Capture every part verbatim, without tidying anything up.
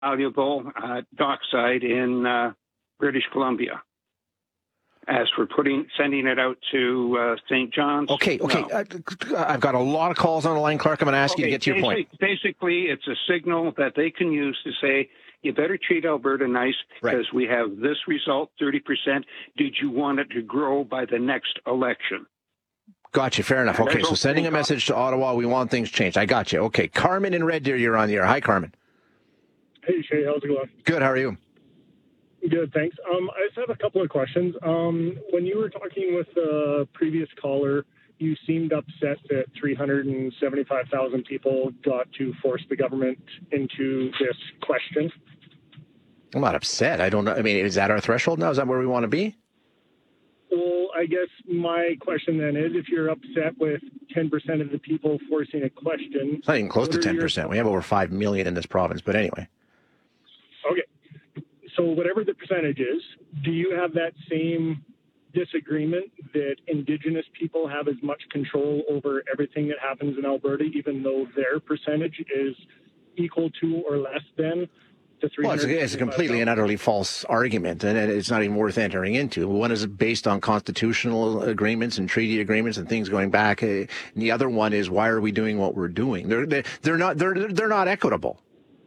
valuable uh, dockside in uh, British Columbia. As for putting sending it out to uh, Saint John's. Okay, okay. No. Uh, I've got a lot of calls on the line, Clark. I'm going to ask okay, you to get to your basic, point. Basically, it's a signal that they can use to say, you better treat Alberta nice because right. we have this result, thirty percent. Did you want it to grow by the next election? Gotcha. Fair enough. Okay, so sending a message to Ottawa, we want things changed. I got you. Okay, Carmen in Red Deer, you're on the air. Hi, Carmen. Hey, Shay. How's it going? Good. How are you? Good, thanks. Um, I just have a couple of questions. Um, when you were talking with the previous caller, you seemed upset that three hundred seventy-five thousand people got to force the government into this question. I'm not upset. I don't know. I mean, is that our threshold now? Is that where we want to be? Well, I guess my question then is, if you're upset with ten percent of the people forcing a question... It's not even close to ten percent. Your... We have over five million in this province, but anyway. Okay. So whatever the percentage is, do you have that same disagreement that Indigenous people have as much control over everything that happens in Alberta, even though their percentage is equal to or less than the three hundred? Well, it's, it's a completely and utterly false argument, and it's not even worth entering into. One is based on constitutional agreements and treaty agreements and things going back, and the other one is, why are we doing what we're doing? They're they're, they're not they're they're not equitable.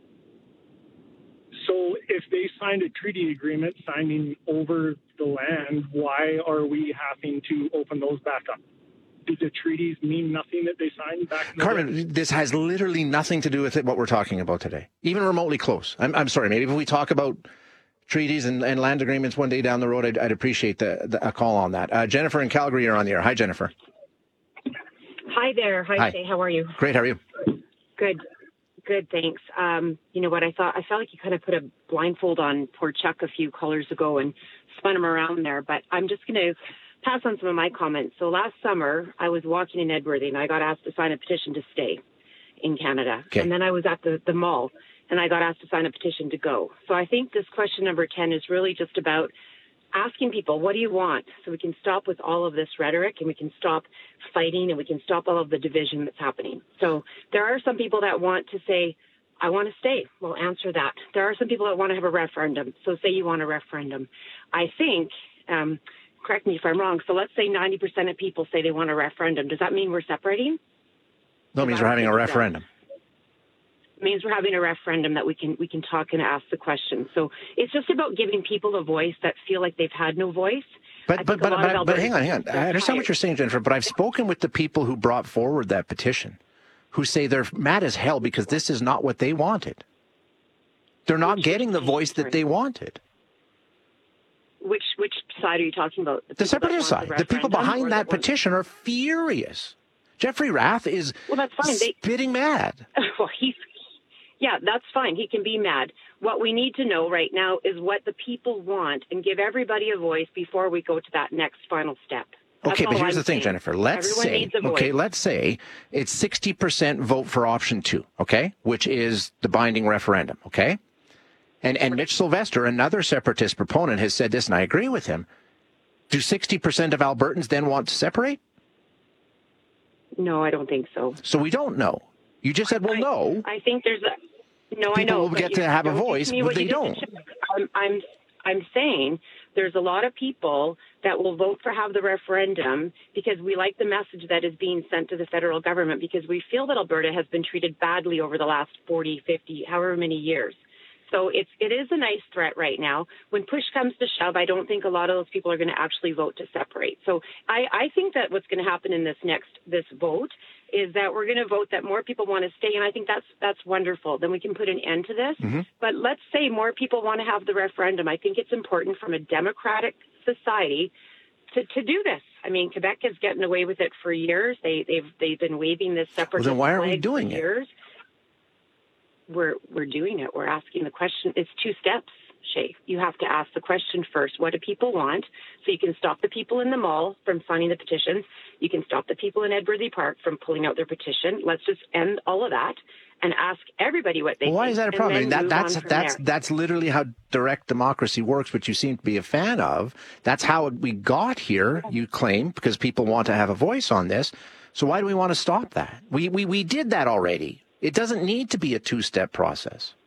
So if they signed a treaty agreement signing over the land, why are we having to open those back up? Did the treaties mean nothing that they signed back in the Carmen, day? This has literally nothing to do with it, what we're talking about today, even remotely close. I'm, I'm sorry, maybe if we talk about treaties and, and land agreements one day down the road, I'd, I'd appreciate the, the, a call on that. Uh, Jennifer in Calgary, you're on the air. Hi, Jennifer. Hi there. Hi, Hi. Shay. How are you? Great. How are you? Good. Good, thanks. Um, you know what, I thought, I felt like you kind of put a blindfold on poor Chuck a few callers ago and spun him around there, but I'm just going to pass on some of my comments. So last summer, I was walking in Edworthy, and I got asked to sign a petition to stay in Canada. Okay. And then I was at the, the mall, and I got asked to sign a petition to go. So I think this question number ten is really just about asking people, what do you want? So we can stop with all of this rhetoric, and we can stop fighting, and we can stop all of the division that's happening. So there are some people that want to say, I want to stay. Well, answer that. There are some people that want to have a referendum. So say you want a referendum. I think, um, correct me if I'm wrong, so let's say ninety percent of people say they want a referendum. Does that mean we're separating? No, it means we're having a referendum. It means we're having a referendum that we can we can talk and ask the question. So it's just about giving people a voice that feel like they've had no voice. But but but, but, but hang on, hang on. I understand what you're saying, Jennifer, but I've spoken with the people who brought forward that petition who say they're mad as hell because this is not what they wanted. They're not which, getting the voice that they wanted. Which which side are you talking about? The, the separatist side. The, the people behind that petition are furious. Jeffrey Rath is well, that's fine. spitting they, mad. Well, he's Yeah, that's fine. He can be mad. What we need to know right now is what the people want and give everybody a voice before we go to that next final step. That's okay, but here's I'm the thing, saying. Jennifer. Let's Everyone say, needs a voice. okay, let's say it's sixty percent vote for option two, okay, which is the binding referendum, okay? And and Mitch Sylvester, another separatist proponent, has said this, and I agree with him. Do sixty percent of Albertans then want to separate? No, I don't think so. So we don't know. You just said, well, I, no. I think there's a... No, People I know. will get to have a voice, but they don't. I'm, I'm, I'm saying there's a lot of people that will vote for have the referendum because we like the message that is being sent to the federal government because we feel that Alberta has been treated badly over the last forty, fifty, however many years. So it's, it is a nice threat right now. When push comes to shove, I don't think a lot of those people are going to actually vote to separate. So I, I think that what's going to happen in this next this vote is that we're going to vote that more people want to stay, and I think that's that's wonderful. Then we can put an end to this. Mm-hmm. But let's say more people want to have the referendum. I think it's important from a democratic society to, to do this. I mean, Quebec is getting away with it for years. They, they've they've been waving this separatist well, then why are we flag doing for it? years. We're we're doing it. We're asking the question. It's two steps, Shay. You have to ask the question first. What do people want? So you can stop the people in the mall from signing the petitions. You can stop the people in Edworthy Park from pulling out their petition. Let's just end all of that and ask everybody what they well, why think. Why is that a problem? I mean, that, that's that's there. that's literally how direct democracy works, which you seem to be a fan of. That's how we got here, you claim, because people want to have a voice on this. So why do we want to stop that? We we we did that already. It doesn't need to be a two-step process.